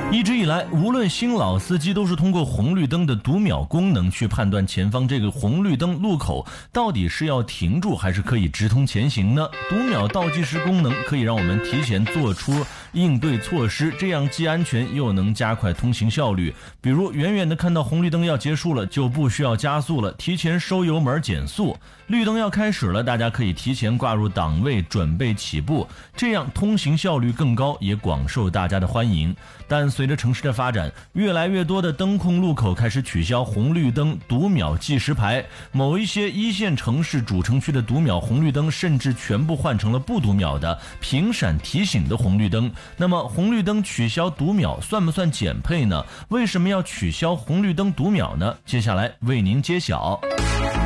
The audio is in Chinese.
一直以来，无论新老司机都是通过红绿灯的读秒功能去判断前方这个红绿灯路口到底是要停住还是可以直通前行呢？读秒倒计时功能可以让我们提前做出应对措施，这样既安全又能加快通行效率。比如远远的看到红绿灯要结束了，就不需要加速了，提前收油门减速；绿灯要开始了，大家可以提前挂入档位准备起步，这样通行效率更高，也广受大家的欢迎。但随着城市的发展，越来越多的灯控路口开始取消红绿灯读秒计时牌，某一些一线城市主城区的读秒红绿灯甚至全部换成了不读秒的频闪提醒的红绿灯。那么红绿灯取消读秒算不算减配呢？为什么要取消红绿灯读秒呢？接下来为您揭晓。